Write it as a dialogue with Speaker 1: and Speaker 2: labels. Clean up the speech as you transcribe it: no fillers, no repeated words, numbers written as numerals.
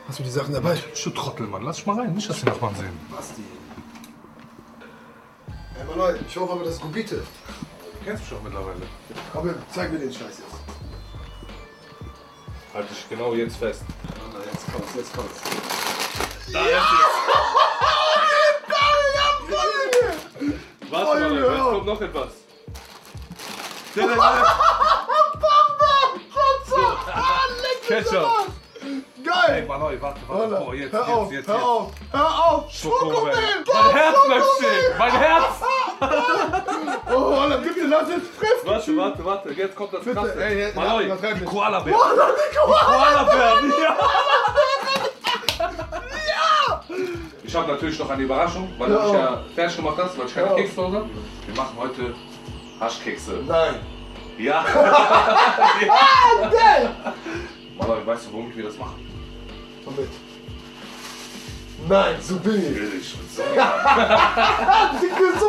Speaker 1: Hast du die Sachen dabei?
Speaker 2: Du Trottel, Mann. Lass dich mal rein. Nicht, dass die Nachbarn sehen.
Speaker 1: Basti. Hey, Mann, ich hoffe aber, das ist Gubite.
Speaker 2: Du kennst mich doch mittlerweile.
Speaker 1: Komm, zeig mir den Scheiß jetzt.
Speaker 2: Halt dich genau jetzt fest.
Speaker 1: Na, jetzt kommt's, jetzt kommt's.
Speaker 2: Da ist es. Warte mal, jetzt kommt noch etwas. Ketchup.
Speaker 1: Geil!
Speaker 2: Ey, Mann, warte. Oh, jetzt.
Speaker 1: Hör auf! Schokomel!
Speaker 2: Mein Herz bleibt stehen! Mein Herz!
Speaker 1: Oh, Alter, bitte lass jetzt frisch!
Speaker 2: Warte. Jetzt kommt das
Speaker 1: Bitte,
Speaker 2: Krasse.
Speaker 1: ey,
Speaker 2: Maloi,
Speaker 1: übertreib
Speaker 2: die
Speaker 1: nicht.
Speaker 2: Koala-Bär.
Speaker 1: Die
Speaker 2: Koala-Bär, ja! Ich habe natürlich noch eine Überraschung, weil du mich ja fertig gemacht hast, weil ich keine Kekse habe. Wir machen heute Haschkekse.
Speaker 1: Nein!
Speaker 2: Ja!
Speaker 1: Geil!
Speaker 2: Maloi, weißt du, womit wir das machen?
Speaker 1: Womit? Nein, so billig!
Speaker 2: Billig.
Speaker 1: Dicke